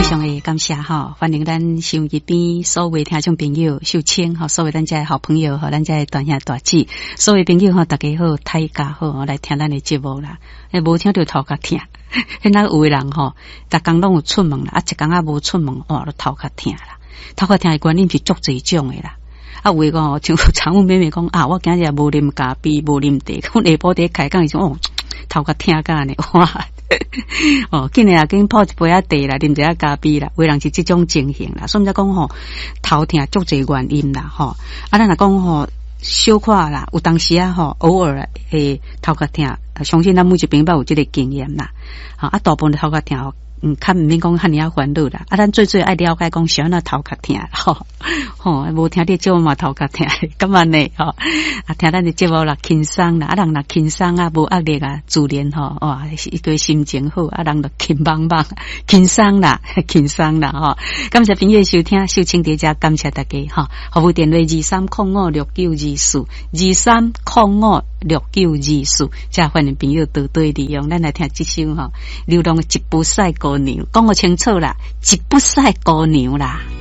非常的感谢哈，欢迎咱收音机边所有听众朋友秀清哈，所有咱家好朋友哈，咱家大兄大姐，所有朋友哈，大家好，大家好，来听咱的节目啦。无听到头壳疼，现在有的人哈，逐工拢有出门啦，一工啊无出门，哇，都头壳疼啦。头壳疼的原因是足侪种的啦。有的讲像常有妹妹讲啊，我今日无啉咖啡，无啉茶，我下晡伫开讲伊说哦，头壳疼干呢，哇！哦，今日啊，紧泡一杯啊茶啦，啉一下咖啡啦，有人是这种情形啦，所以才讲吼，头疼足侪原因啦，吼。啊，咱若讲吼，小可啦，有当时啊吼，偶尔会头壳疼，相信咱每一朋友有这个经验啦。好，啊，大部分头壳疼吼。较毋免讲遐尼啊烦恼啦，啊，咱最爱了解讲啥那头壳疼吼，吼，无听你节目嘛头壳疼，咁安尼吼，啊，听咱的节目啦轻松啦，啊，人若轻松啊，无压力啊，自然吼，哇，一个心情好，啊，人就轻邦邦，轻松啦，轻松啦吼，感谢朋友收听，秀清姐姐感谢大家吼，服务电话23056924，23056924，再欢迎朋友多多利用，咱来听这首吼，流浪一步赛姑娘，讲我清楚啦，一步赛姑娘啦。